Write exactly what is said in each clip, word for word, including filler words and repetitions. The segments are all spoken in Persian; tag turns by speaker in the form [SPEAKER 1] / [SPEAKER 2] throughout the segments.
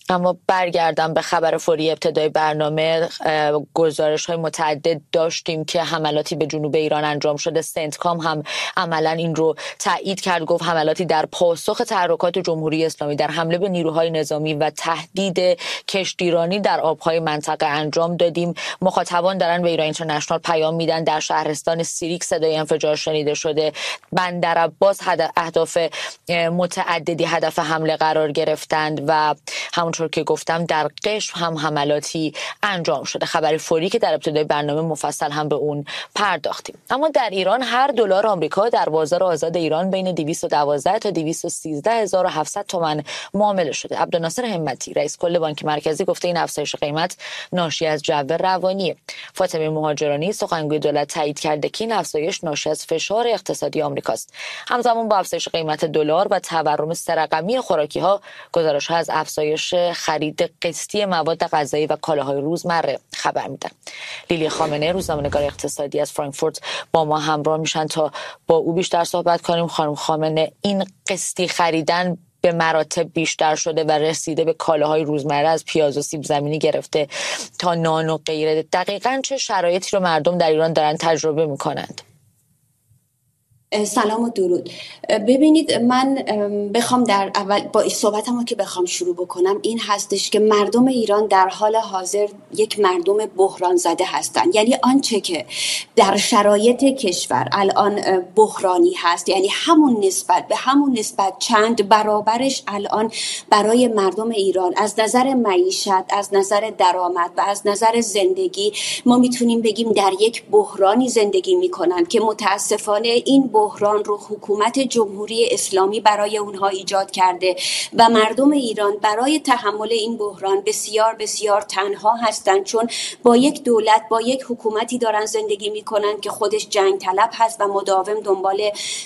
[SPEAKER 1] اما برگردم به خبر فوری ابتدای برنامه، گزارش های متعدد داشتیم که حملاتی به جنوب ایران انجام شده. سنتکام هم عملا این رو تایید کرد، گفت حملاتی در پاسخ تحرکات جمهوری اسلامی در حمله به نیروهای نظامی و تهدید کشتیرانی در آبهای منطقه انجام دادیم. مخاطبان دارن به ایران اینترنشنال پیام میدن. در شهرستان سیریک صدای انفجار شنیده شده. بندر عباس اهداف متعددی هدف حمله قرار گرفتند و همونطور که گفتم در قشم هم حملاتی انجام شده. خبر فوری که در ابتدای برنامه مفصل هم به اون پرداختیم. اما در ایران هر دلار آمریکا در بازار آزاد ایران بین دویست و دوازده تا دویست و سیزده هزار و هفتصد تومان معامله شده. عبدالناصر همتی رئیس کل بانک مرکزی گفته این افزایش قیمت ناشی از جو روانیه. فاطمه مهاجرانی سخنگوی دولت تایید کرده که این افزایش ناشی از فشار اقتصادی آمریکاست. همزمان با افزایش قیمت دلار و تورم سه رقمی خوراکی‌ها، گزارش‌ها از افزایش خرید قسطی مواد غذایی و کالاهای روزمره خبر میدن. لیلی خامنه روزنامه‌نگار اقتصادی از فرانکفورت با ما همراه میشن تا با او بیشتر صحبت کنیم. خانم خامنه، این قسطی خریدن به مراتب بیشتر شده و رسیده به کالاهای روزمره از پیاز و سیب زمینی گرفته تا نان و غیره. دقیقاً چه شرایطی رو مردم در ایران دارن تجربه میکنند؟
[SPEAKER 2] سلام و درود. ببینید، من بخوام در اول با صحبتمو که بخوام شروع بکنم این هستش که مردم ایران در حال حاضر یک مردم بحران زده هستند. یعنی آنچه که در شرایط کشور الان بحرانی هست، یعنی همون نسبت به همون نسبت چند برابرش الان برای مردم ایران از نظر معیشت، از نظر درآمد و از نظر زندگی ما میتونیم بگیم در یک بحرانی زندگی میکنن که متاسفانه این بحران رو حکومت جمهوری اسلامی برای اونها ایجاد کرده و مردم ایران برای تحمل این بحران بسیار بسیار تنها هستند، چون با یک دولت، با یک حکومتی دارن زندگی میکنن که خودش جنگ طلب هست و مداوم دنبال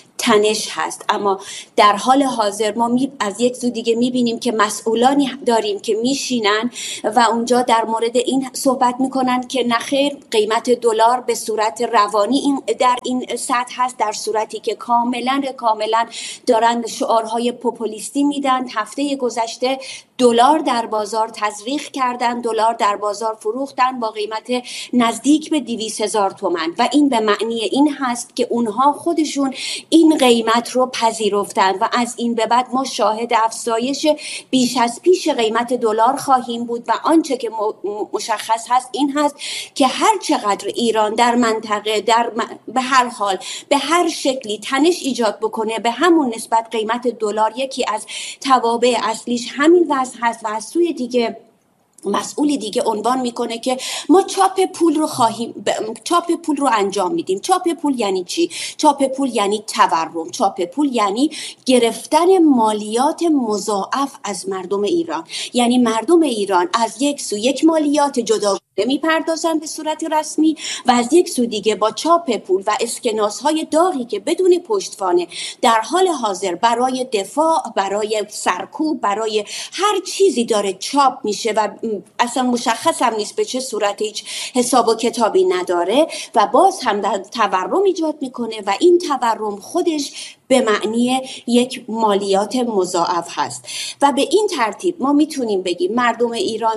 [SPEAKER 2] تنش هست. اما در حال حاضر ما می از یک سو دیگه میبینیم که مسئولانی داریم که میشینن و اونجا در مورد این صحبت میکنن که نخیر، قیمت دلار به صورت روانی این در این سطح هست، در صورتی که کاملا کاملا دارن شعارهای پوپولیستی میدن. هفته گذشته دلار در بازار تزریق کردن، دلار در بازار فروختن با قیمت نزدیک به دویست هزار تومان و این به معنی این هست که اونها خودشون این قیمت رو پذیرفتن و از این به بعد ما شاهد افزایش بیش از پیش قیمت دلار خواهیم بود و آنچه که مشخص هست این هست که هر چقدر ایران در منطقه در م... به هر حال به هر شکلی تنش ایجاد بکنه، به همون نسبت قیمت دلار یکی از توابع اصلیش همین وضع هست و از سوی دیگه مسئولی دیگه عنوان میکنه که ما چاپ پول رو خواهیم ب... چاپ پول رو انجام میدیم. چاپ پول یعنی چی؟ چاپ پول یعنی تورم. چاپ پول یعنی گرفتن مالیات مضاعف از مردم ایران. یعنی مردم ایران از یک سو یک مالیات جدا میپردازن به صورت رسمی و از یک سو دیگه با چاپ پول و اسکناسهای داغی که بدون پشتوانه در حال حاضر برای دفاع، برای سرکوب، برای هر چیزی داره چاپ میشه و اصلا مشخص هم نیست به چه صورت، هیچ حساب و کتابی نداره و باز هم در تورم ایجاد میکنه و این تورم خودش به معنی یک مالیات مضاعف هست و به این ترتیب ما میتونیم بگیم مردم ایران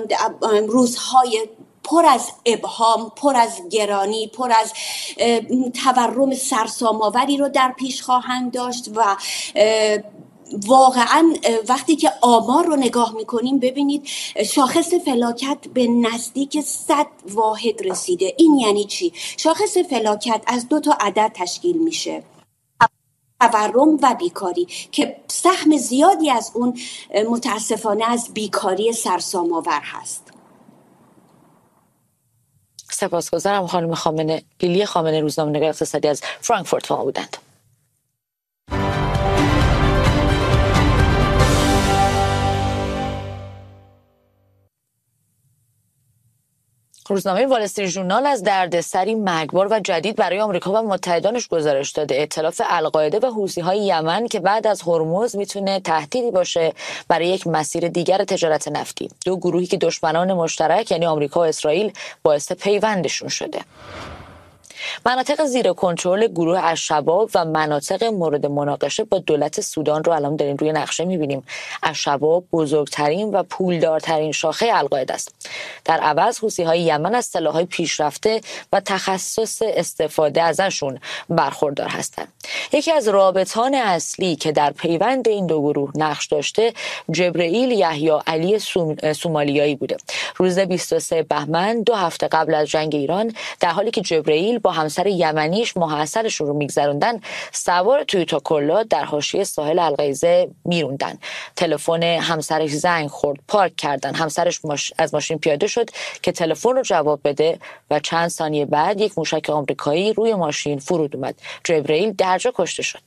[SPEAKER 2] روزهای پر از ابهام، پر از گرانی، پر از تورم سرسام‌آوری رو در پیش خواهند داشت و واقعا وقتی که آمار رو نگاه میکنیم ببینید شاخص فلاکت به نزدیک صد واحد رسیده. این یعنی چی؟ شاخص فلاکت از دو تا عدد تشکیل میشه، تورم و بیکاری، که سهم زیادی از اون متاسفانه از بیکاری سرسام‌آور هست.
[SPEAKER 1] سپاسگزارم خانم خامنه. لیلی خامنه روزنامه‌نگار اقتصادی از فرانکفورت با ما بودند. روزنامه وال استریت ژورنال از دردسری مرگبار و جدید برای آمریکا و متحدانش گزارش داده. ائتلاف القاعده و حوثی‌های یمن که بعد از هرمز میتونه تهدیدی باشه برای یک مسیر دیگر تجارت نفتی. دو گروهی که دشمنان مشترک یعنی آمریکا و اسرائیل باعث پیوندشون شده. مناطق زیر کنترل گروه الشباب و مناطق مورد مناقشه با دولت سودان رو الان داریم روی نقشه می‌بینیم. الشباب بزرگترین و پولدارترین شاخه القاعده است. در عوض حوثی‌های یمن از سلاح‌های پیشرفته و تخصص استفاده ازشون برخوردار هستند. یکی از رابطان اصلی که در پیوند این دو گروه نقش داشته جبرئیل یحیی علی سوم... سومالیایی بوده. روز بیست و سوم بهمن دو هفته قبل از جنگ ایران در حالی که جبرئیل با همسر یمنیش ماه عسلشون رو میگذروندن سوار تویوتا کرولا در حاشیه ساحل القیزه میروندن. تلفن همسرش زنگ خورد، پارک کردن. همسرش ماش... از ماشین پیاده شد که تلفن رو جواب بده و چند ثانیه بعد یک موشک آمریکایی روی ماشین فرود اومد. جبرئیل درجا کشته شد.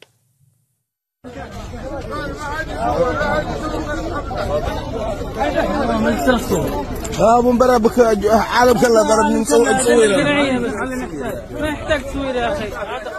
[SPEAKER 3] ابو برا بك عالم كله ضربني مصور
[SPEAKER 4] ما يحتاج تصوير يا اخي.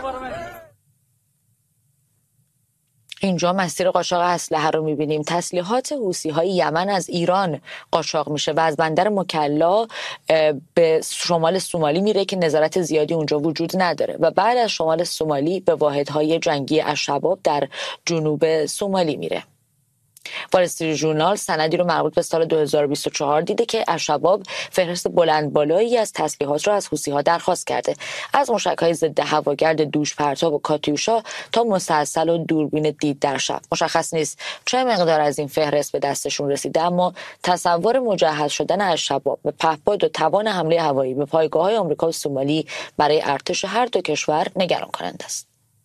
[SPEAKER 1] اینجا مسیر قاچاق اسلحه رو می‌بینیم. تسلیحات حوثی‌های یمن از ایران قاچاق میشه و از بندر مکلا به شمال سومالی میره که نظارت زیادی اونجا وجود نداره و بعد از شمال سومالی به واحدهای جنگی الشباب در جنوب سومالی میره. وال استریت ژورنال سندی رو مربوط به سال دو هزار و بیست و چهار دیده که الشباب فهرست بلند بالایی از تسلیحات را از حوثی‌ها درخواست کرده، از موشک‌های ضد هواگرد دوش پرتاب و کاتیوشا تا مسلسل و دوربین دید در شب. مشخص نیست چه مقدار از این فهرست به دستشون رسیده، اما تصور مجهز شدن الشباب به پهپاد و توان حمله هوایی به پایگاه‌های آمریکا و سومالی برای ارتش هر دو کشور نگران کننده است.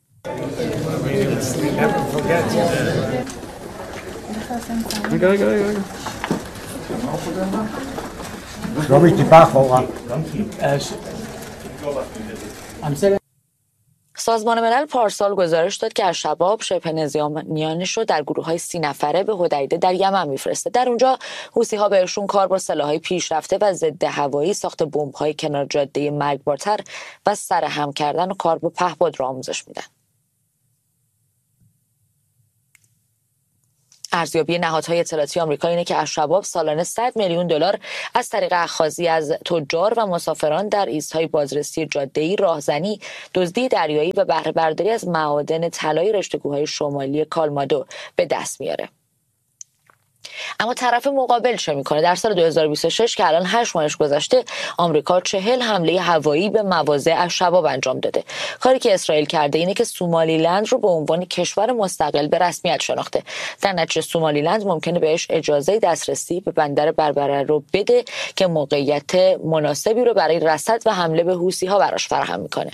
[SPEAKER 1] سازمان ملل پارسال گزارش داد که الشباب شبه نظامیانش رو در گروه‌های سی نفره به حدیده در یمن میفرسته. در اونجا حوثی‌ها بهشون کار با سلاح‌های پیشرفته و ضد هوایی، ساخت بمب‌های کنار جاده مرگبارتر و سرهم کردن و کار با پهپاد را آموزش میدن. ارزیابی نهادهای اطلاعاتی آمریکا اینه که الشباب سالانه صد میلیون دلار از طریق اخاذی از تجار و مسافران در ایستهای بازرسی جاده‌ای، راهزنی، دزدی دریایی و بهره برداری از معادن طلای رشته‌کوه‌های شمالی کالمادو به دست میاره. اما طرف مقابل چه میکنه؟ در سال دو هزار و بیست و شش که الان هشت ماهش گذشته، آمریکا چهل حمله هوایی به مواضع الشباب انجام داده. کاری که اسرائیل کرده اینه که سومالیلند رو به عنوان کشور مستقل به رسمیت شناخته. در نتیجه سومالیلند ممکنه بهش اجازه دسترسی به بندر بربره رو بده که موقعیت مناسبی رو برای رصد و حمله به حوثی‌ها براش فراهم میکنه.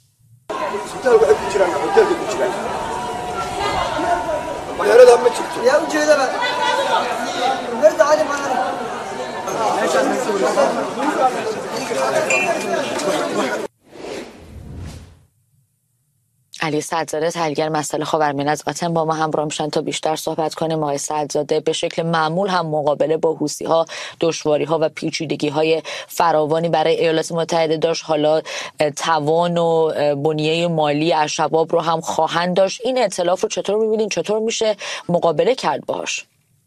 [SPEAKER 1] علی سعدزاده تحلیلگر مسائل خاورمیانه از آتن با ما همراه میشن تا بیشتر صحبت کنیم. آقای سعدزاده، به شکل معمول هم مقابله با حوثی‌ها دشواری‌ها و پیچیدگی‌های فراوانی برای ایالات متحده داشت، حالا توان و بنیه مالی الشباب رو هم خواهند داشت. این ائتلاف رو چطور می‌بینین؟ چطور میشه مقابله کرد باهاش؟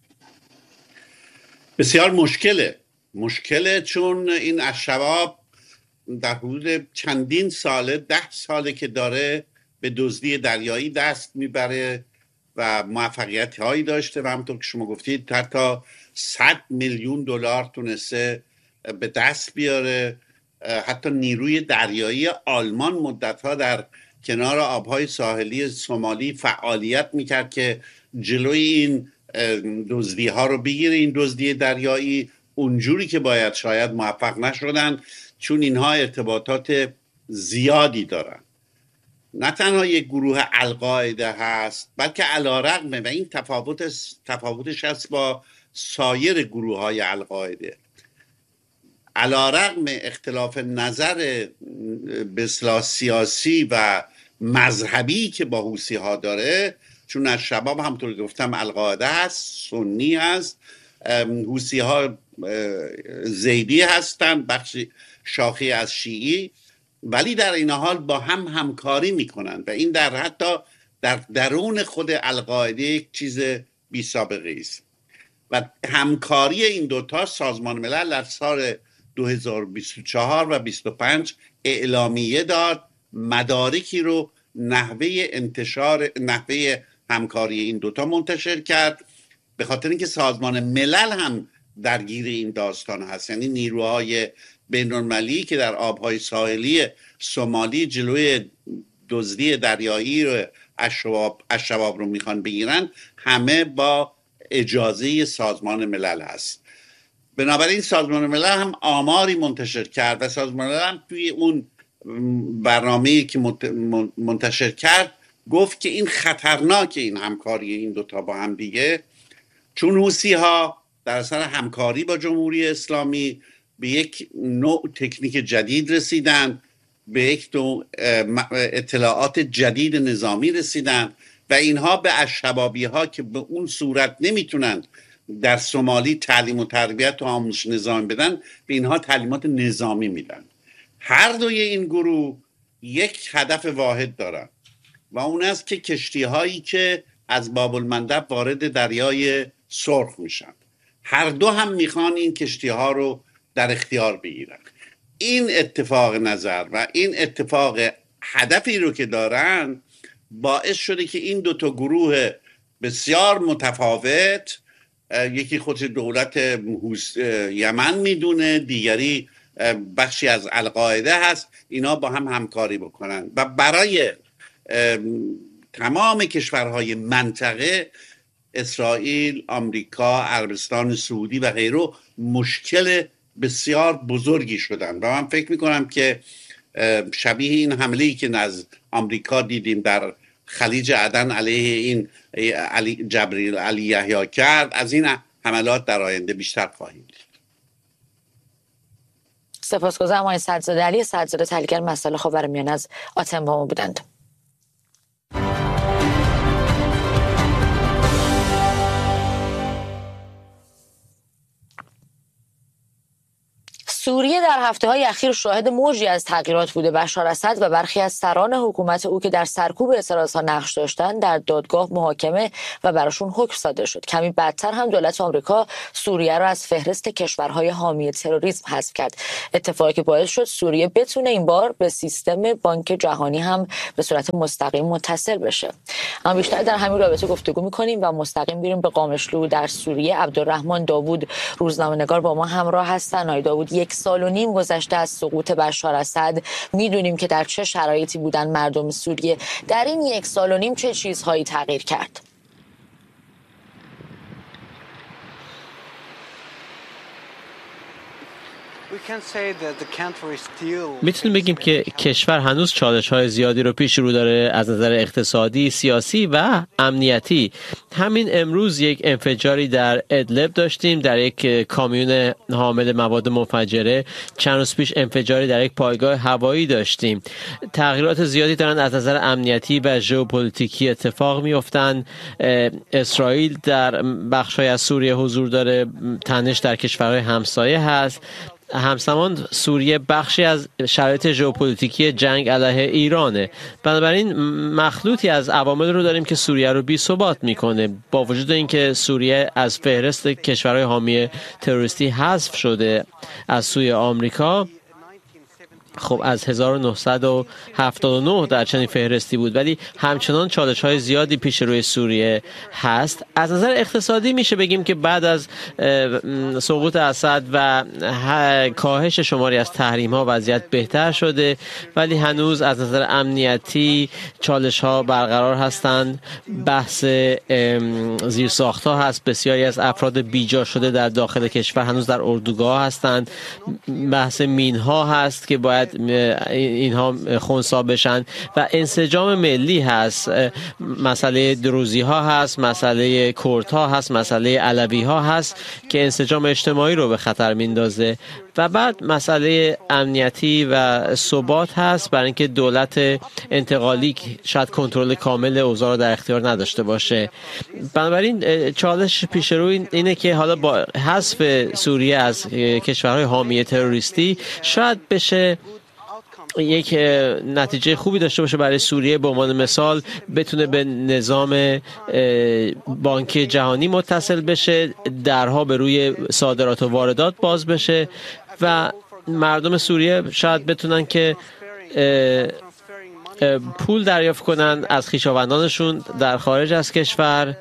[SPEAKER 5] بسیار مشکله مشکله چون این الشباب در حدود چندین ساله، ده ساله که داره به دزدی دریایی دست میبره و موفقیت هایی داشته و همونطور که شما گفتید حتی صد میلیون دلار تونسته به دست بیاره. حتی نیروی دریایی آلمان مدتها در کنار آبهای ساحلی سومالی فعالیت میکرد که جلوی این دزدی ها رو بگیره. این دزدی دریایی اونجوری که باید شاید موفق نشدن، چون اینها ارتباطات زیادی دارن. نه تنها یک گروه القاعده هست، بلکه علی‌رغم و این تفاوت تفاوتش هست با سایر گروه های القاعده، علی‌رغم اختلاف نظر به اصطلاح سیاسی و مذهبی که با حوثی ها داره، چون الشباب همونطور که گفتم القاعده هست، سنی هست، حوثی ها زیدی هستن، بخش شاخی از شیعی، ولی در این حال با هم همکاری میکنن و این در حتی در درون خود القاعده یک چیز بی سابقه است. و همکاری این دوتا سازمان ملل در سال دو هزار و بیست و چهار و بیست و پنج اعلامیه داد، مدارکی رو نحوه انتشار نحوه همکاری این دوتا منتشر کرد، به خاطر اینکه سازمان ملل هم درگیر این داستان هست. یعنی نیروهای بین‌المللی که در آبهای ساحلی سومالی جلوی دزدی دریایی رو الشباب الشباب رو میخوان بگیرن، همه با اجازه سازمان ملل هست. بنابراین سازمان ملل هم آماری منتشر کرد و سازمان ملل هم توی اون برنامه‌ای که منتشر کرد گفت که این خطرناک، این همکاری این دوتا با هم دیگه، چون حوثی ها در اثر همکاری با جمهوری اسلامی به یک نوع تکنیک جدید رسیدن، به یک نوع اطلاعات جدید نظامی رسیدن و اینها به الشبابی ها که به اون صورت نمیتونن در سومالی تعلیم و تربیت و آموزش نظامی بدن، به اینها تعلیمات نظامی میدن. هر دوی این گروه یک هدف واحد دارن و اون است که کشتی هایی که از باب المندب وارد دریای سرخ میشن، هر دو هم میخوان این کشتی ها رو در اختیار بگیرن. این اتفاق نظر و این اتفاق هدفی رو که دارن باعث شده که این دو تا گروه بسیار متفاوت، یکی خودش دولت یمن میدونه، دیگری بخشی از القاعده هست، اینا با هم همکاری بکنن و برای تمام کشورهای منطقه، اسرائیل، آمریکا، عربستان سعودی و غیره، مشکل بسیار بزرگی شدن و من فکر میکنم که شبیه این حمله‌ای که از آمریکا دیدیم در خلیج عدن علیه این علی جبریل علی یحیی کرد، از این حملات در آینده بیشتر خواهیم دید.
[SPEAKER 1] سپاسگزارم آقای سدزاده. علی سدزاده، تحلیلگر مسائل خاورمیانه از آتن با ما بودند. سوریه در هفته‌های اخیر شاهد موجی از تغییرات بوده. بشار اسد و برخی از سران حکومت او که در سرکوب اعتراضها نقش داشتند در دادگاه محاکمه و براشون حکم صادر شد. کمی بعدتر هم دولت آمریکا سوریه را از فهرست کشورهای حامی تروریسم حذف کرد، اتفاقی که باعث شد سوریه بتونه این بار به سیستم بانک جهانی هم به صورت مستقیم متصل بشه. اما بیشتر در همین رابطه گفتگو می‌کنیم و مستقیم میریم به قامشلو در سوریه. عبدالرحمن داوود روزنامه‌نگار با ما همراه هستن. آقای داوود، یک سال و نیم گذشته از سقوط بشار اسد، میدونیم که در چه شرایطی بودن مردم سوریه. در این یک سال و نیم چه چیزهایی تغییر کرد؟
[SPEAKER 6] میتونیم بگیم که کشور هنوز چالش‌های زیادی رو پیش رو داره از نظر اقتصادی، سیاسی و امنیتی. همین امروز یک انفجاری در ادلب داشتیم، در یک کامیون حامل مواد منفجره. چند روز پیش انفجاری در یک پایگاه هوایی داشتیم. تغییرات زیادی دارن از نظر امنیتی و ژئوپلیتیکی اتفاق میافتن. اسرائیل در بخش‌های از سوریه حضور داره، تنش در کشورهای همسایه هست. همزمان سوریه بخشی از شرایط ژئوپلیتیکی جنگ علیه ایرانه. بنابراین مخلوطی از عوامل رو داریم که سوریه رو بی‌ثبات میکنه. با وجود اینکه سوریه از فهرست کشورهای حامی تروریستی حذف شده از سوی آمریکا، خب از هزار و نهصد و هفتاد و نه در چنین فهرستی بود، ولی همچنان چالش‌های زیادی پیش روی سوریه هست. از نظر اقتصادی میشه بگیم که بعد از سقوط اسد و کاهش شماری از تحریم‌ها وضعیت بهتر شده، ولی هنوز از نظر امنیتی چالش‌ها برقرار هستند. بحث زیرساخت‌ها هست، بسیاری از افراد بیجا شده در داخل کشور هنوز در اردوگاه هستند. بحث مین‌ها هست که باید اینها خنثی بشن و انسجام ملی هست. مسئله دروزی ها هست، مسئله کرد ها هست، مسئله علوی ها هست که انسجام اجتماعی رو به خطر میندازه. و بعد مسئله امنیتی و ثبات هست، برای اینکه دولت انتقالی شاید کنترل کامل اوضاع رو در اختیار نداشته باشه. بنابراین چالش پیش رو اینه که حالا با حذف سوریه از کشورهای حامی تروریستی شاید بشه یک نتیجه خوبی داشته باشه برای سوریه. به عنوان مثال بتونه به نظام بانک جهانی متصل بشه، درها به روی صادرات و واردات باز بشه و مردم سوریه شاید بتونن که پول دریافت کنن از خویشاوندانشون در خارج از کشور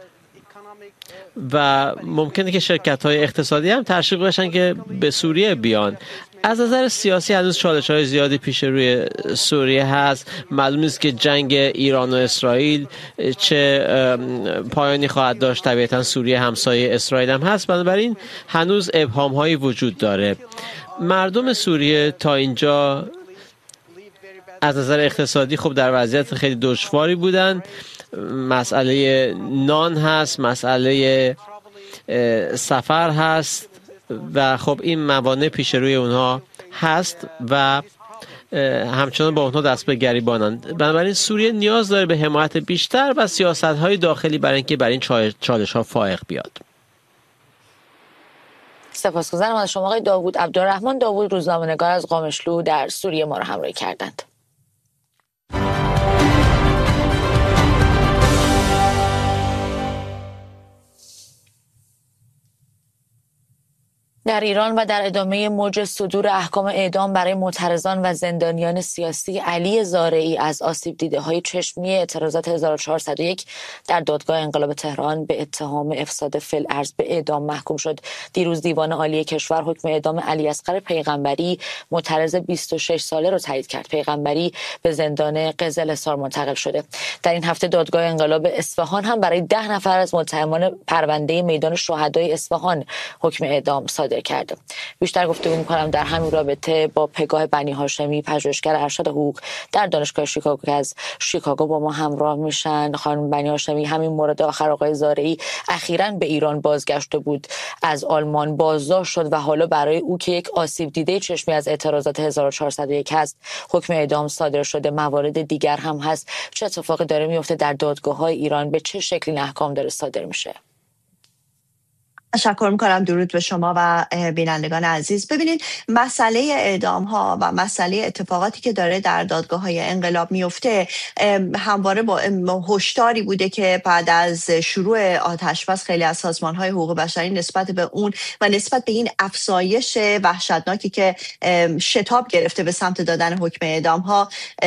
[SPEAKER 6] و ممکنه که شرکت‌های اقتصادی هم تشویق بشن که به سوریه بیان. از نظر سیاسی هنوز چالش‌های زیادی پیش روی سوریه هست. معلوم نیست که جنگ ایران و اسرائیل چه پایانی خواهد داشت. طبیعتاً سوریه همسایه اسرائیل هم هست، بنابراین هنوز ابهام‌هایی وجود داره. مردم سوریه تا اینجا از نظر اقتصادی خب در وضعیت خیلی دشواری بودن. مسئله نان هست، مسئله سفر هست و خب این موانع پیش روی اونها هست و همچنان با اونها دست به گریبانند. بنابراین سوریه نیاز داره به حمایت بیشتر و سیاست‌های داخلی برای اینکه بر این چالش‌ها فائق بیاد.
[SPEAKER 1] سپاسگزارم از شما آقای داوود. عبدالرحمن داوود، روزنامه‌نگار از قامشلو در سوریه ما رو همراهی کردند. در ایران و در ادامه موج صدور احکام اعدام برای معترضان و زندانیان سیاسی، علی زارعی از آسیب دیده‌های چشمی اعتراضات هزار و چهارصد و یک در دادگاه انقلاب تهران به اتهام افساد فی‌الارض به اعدام محکوم شد. دیروز دیوان عالی کشور حکم اعدام علی اصغر پیغمبری، معترض بیست و شش ساله را تایید کرد. پیغمبری به زندان قزل‌حصار منتقل شده. در این هفته دادگاه انقلاب اصفهان هم برای ده نفر از متهمان پرونده میدان شهدای اصفهان حکم اعدام صادر کرده. بیشتر گفتگو می‌کنم در همین رابطه با پگاه بنی هاشمی، پژوهشگر ارشد حقوق در دانشگاه شیکاگو که از شیکاگو با ما همراه میشن. خانم بنی هاشمی، همین مورد آخر آقای زارعی اخیراً به ایران بازگشته بود، از آلمان بازداشت شد و حالا برای او که یک آسیب دیده چشمی از اعتراضات هزار و چهارصد و یک هست حکم اعدام صادر شده. موارد دیگر هم هست. چه اتفاقی داره میفته در دادگاه‌های ایران؟ به چه شکلی احکام داره صادر میشه؟
[SPEAKER 7] تشکر میکنم. درود به شما و بینندگان عزیز. ببینید، مسئله اعدام ها و مسئله اتفاقاتی که داره در دادگاه های انقلاب میفته همواره با هشداری بوده که بعد از شروع آتش‌بس خیلی از سازمان های حقوق بشری نسبت به اون و نسبت به این افزایش وحشتناکی که شتاب گرفته به سمت دادن حکم اعدام ها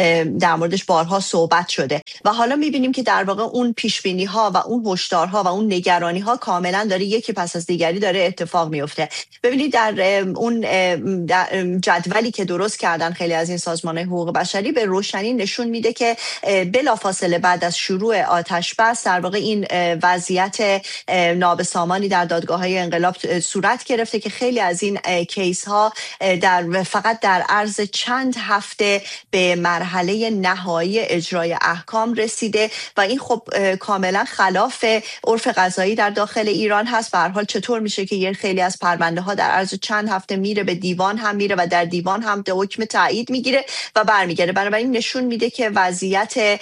[SPEAKER 7] در موردش بارها صحبت شده و حالا میبینیم که در واقع اون پیش بینی ها و اون هشدارها و اون نگرانی ها کاملا داره یکی پس از دیگری داره اتفاق میفته. ببینید، در اون در جدولی که درست کردن خیلی از این سازمان‌های حقوق بشری به روشنی نشون میده که بلافاصله بعد از شروع آتش بس در واقع این وضعیت نابسامانی در دادگاه‌های انقلاب صورت گرفته که خیلی از این کیس ها در فقط در عرض چند هفته به مرحله نهایی اجرای احکام رسیده و این خب کاملا خلاف عرف قضایی در داخل ایران هست. به هر حال چطور میشه که یه خیلی از پرونده ها در عرض چند هفته میره به دیوان هم میره و در دیوان هم به حکم تایید میگیره و برمیگرده. بنابراین نشون میده که وضعیت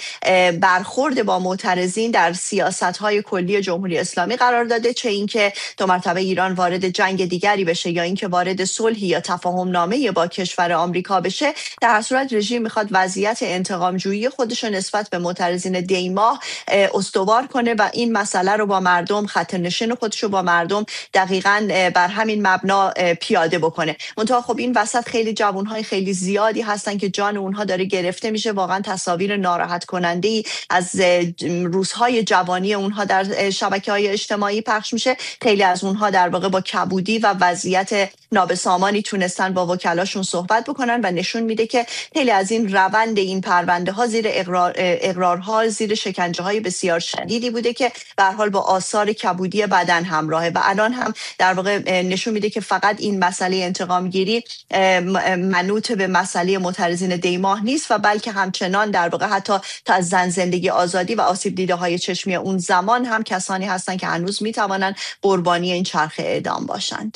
[SPEAKER 7] برخورد با معترضین در سیاست های کلی جمهوری اسلامی قرار داده، چه اینکه دو مرتبه ایران وارد جنگ دیگری بشه یا اینکه وارد صلحی یا تفاهم نامه با کشور آمریکا بشه. در هر صورت رژیم میخواد وضعیت انتقام جویی خودش رو نسبت به معترضین دیماه استوار کنه و این مسئله رو با مردم، خط نشین خودش رو با مردم دقیقاً بر همین مبنا پیاده بکنه. منتها خب این وسط خیلی جوانهای خیلی زیادی هستن که جان اونها داره گرفته میشه. واقعا تصاویر ناراحت کننده‌ای از روزهای جوانی اونها در شبکه‌های اجتماعی پخش میشه. خیلی از اونها در واقع با کبودی و وضعیت نابسامانی تونستن با وکلاشون صحبت بکنن و نشون میده که خیلی از این روند این پرونده ها زیر اقرار اقرارها زیر شکنجه های بسیار شدیدی بوده که به هر حال با آثار کبودی بدن همراهه و الان هم در واقع نشون میده که فقط این مسئله انتقام گیری منوط به مسئله معترضین دیماه نیست و بلکه همچنان در واقع حتی تا از زن زندگی آزادی و آسیب دیده های چشمی اون زمان هم کسانی هستند که هنوز میتوانند قربانی این چرخ اعدام باشند.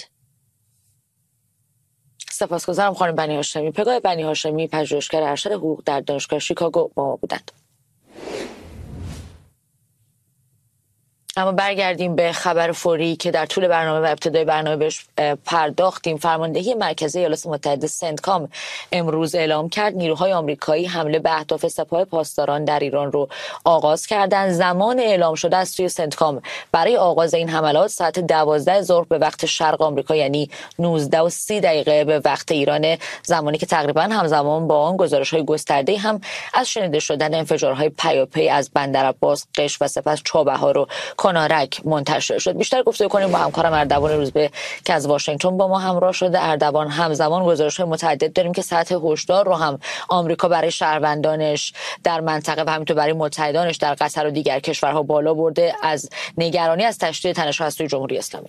[SPEAKER 1] سپاسگزارم خانم بنی هاشمی. پگاه بنی هاشمی، پژوهشگر ارشد حقوق در دانشگاه شیکاگو با ما بودند. اما برگردیم به خبر فوری که در طول برنامه و ابتدای برنامه بهش پرداختیم. فرماندهی مرکزی ایالات متحده سنتکام امروز اعلام کرد نیروهای آمریکایی حمله به اهداف سپاه پاسداران در ایران رو آغاز کردند. زمان اعلام شده از سوی سنتکام برای آغاز این حملات ساعت دوازده ظهر به وقت شرق آمریکا، یعنی نوزده و سی دقیقه به وقت ایران، زمانی که تقریبا همزمان با آن گزارش‌های گسترده هم از شنیده شدن انفجارهای پیاپی از بندرعباس، قشم و سپس چابهار و کنارک منتشر شد. بیشتر گفتگو کنیم با همکارم اردوان روزبه که از واشنگتن با ما همراه شده. اردوان، همزمان گزارش‌های متعدد داریم که سطح هشدار رو هم آمریکا برای شهروندانش در منطقه و همینطور برای متحدانش در قطر و دیگر کشورها بالا برده از نگرانی از تشدید تنش‌ها از سوی جمهوری اسلامی.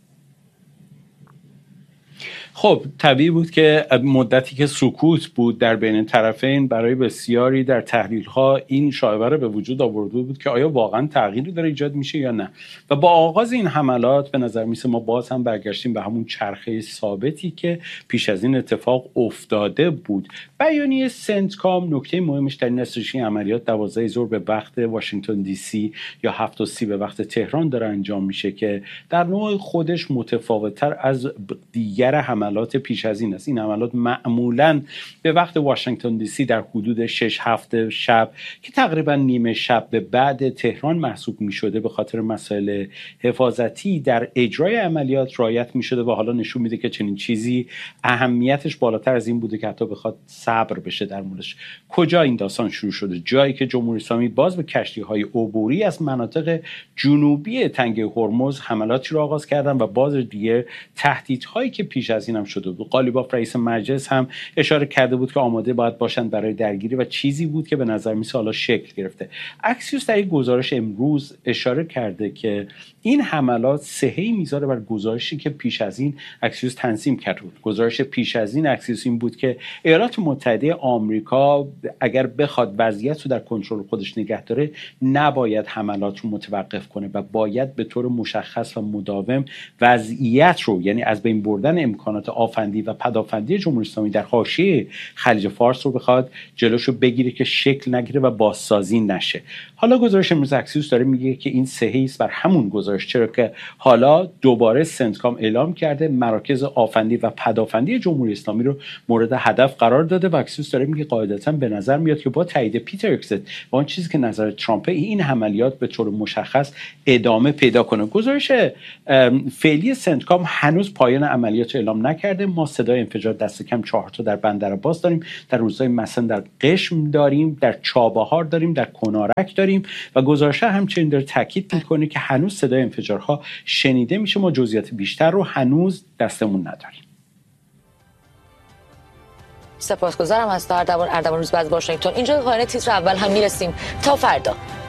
[SPEAKER 8] خب طبیعی بود که مدتی که سکوت بود در بین طرفین برای بسیاری در تحلیل‌ها این شایعه به وجود آورده بود که آیا واقعا تغییری داره ایجاد میشه یا نه. و با آغاز این حملات به نظر میسه ما باز هم برگشتیم به همون چرخه ثابتی که پیش از این اتفاق افتاده بود. بیانیه سنتکام نکته مهمش در این استراتژی عملیات دوازده ظهر به وقت واشنگتن دی سی یا هفت و سی به وقت تهران داره انجام میشه که در نوع خودش متفاوت‌تر از دیگر حملات پیش از این است. این حملات معمولاً به وقت واشنگتن دی سی در حدود شش هفت شب که تقریبا نیمه شب به بعد تهران محسوب می شده به خاطر مسائل حفاظتی در اجرای عملیات رعایت می شده و حالا نشون میده که چنین چیزی اهمیتش بالاتر از این بوده که حتی بخواد صبر بشه در موردش. کجا این داستان شروع شده؟ جایی که جمهوری اسلامی باز به کشتی‌های عبوری از مناطق جنوبی تنگه هرمز حملاتی را آغاز کردن و باز دیگه تهدیدهایی که پیش از این هم شده بود. قالیباف رئیس مجلس هم اشاره کرده بود که آماده باید باشند برای درگیری و چیزی بود که به نظر میسه حالا شکل گرفته. اکسیوس در یک گزارش امروز اشاره کرده که این حملات صحه‌ای میذاره بر گزارشی که پیش از این اکسیوس تنظیم کرده بود. گزارش پیش از این اکسیوس این بود که ایالات متحده آمریکا اگر بخواد وضعیت رو در کنترل خودش نگه داره نباید حملات رو متوقف کنه و باید به طور مشخص و مداوم وضعیت رو، یعنی از بین بردن امکانات آفندی و پدافندی جمهوری اسلامی در حاشیه خلیج فارس رو بخواد جلوشو بگیره که شکل نگیره و بازسازی نشه. حالا گزارش امروز اکسیوس داره میگه که این صحیح است بر همون گزارش، چرا که حالا دوباره سنتکام اعلام کرده مراکز آفندی و پدافندی جمهوری اسلامی رو مورد هدف قرار داده و اکسیوس داره میگه قاعدتاً به نظر میاد که با تایید پیتر اکست و اون چیزی که نظر ترامپ این حملیات به طور مشخص ادامه پیدا کنه. گزارش فعلی سنتکام هنوز پایان عملیات اعلام نکرده. ما صدای انفجار دست کم چهار تا در بندرعباس داریم، در روزهای مثلا در قشم داریم، در چابهار داریم، در کنارک داریم و گزارش همچنین داره تاکید میکنه که هنوز صدای انفجارها شنیده میشه. ما جزئیات بیشتر رو هنوز دستمون نداریم.
[SPEAKER 1] سپاسگزارم از اردوان اردوان روزبه از واشنگتن. اینجا پایان تیتر اول هم میرسیم. تا فردا.